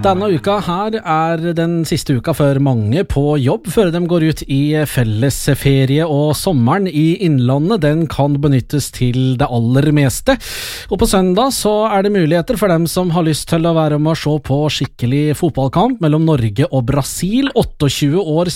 Denne uka her den siste uka før mange på jobb, før de går ut i fellesferie, og sommeren i Innlandet, den kan benyttes til det aller meste. Og på søndag så det muligheter for dem som har lyst til å være med og se på skikkelig fotballkamp mellom Norge og Brasil. 28 år